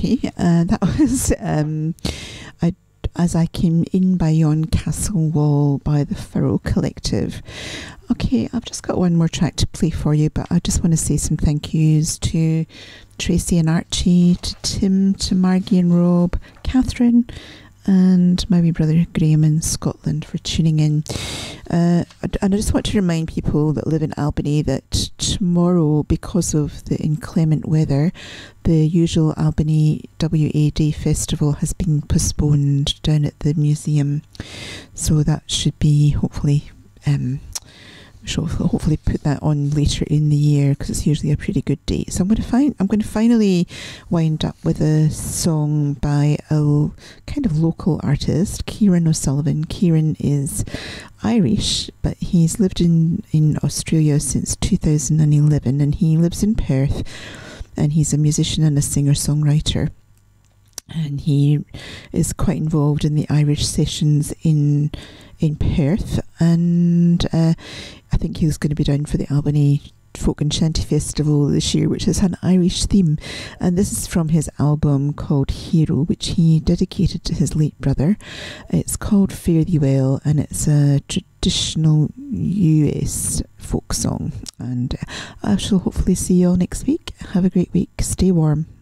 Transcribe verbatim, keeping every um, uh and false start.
Okay, uh, that was um, I, As I Came In by Yon Castle Wall by the Furrow Collective. Okay, I've just got one more track to play for you, but I just want to say some thank yous to Tracy and Archie, to Tim, to Margie and Rob, Catherine, and my wee brother Graham in Scotland for tuning in. Uh, and I just want to remind people that live in Albany that tomorrow, because of the inclement weather, the usual Albany W A Day Festival has been postponed down at the museum. So that should be hopefully... Um, She'll hopefully put that on later in the year because it's usually a pretty good date. So I'm going to find I'm going to finally wind up with a song by a l- kind of local artist, Kieran O'Sullivan. Kieran is Irish, but he's lived in, in Australia since two thousand eleven, and he lives in Perth, and he's a musician and a singer-songwriter. And he is quite involved in the Irish sessions in in Perth, and uh, I think he was going to be down for the Albany Folk and Shanty Festival this year, which has an Irish theme. And this is from his album called Hero, which he dedicated to his late brother. It's called Fare Thee Well, and it's a traditional U S folk song. And I shall hopefully see you all next week. Have a great week. Stay warm.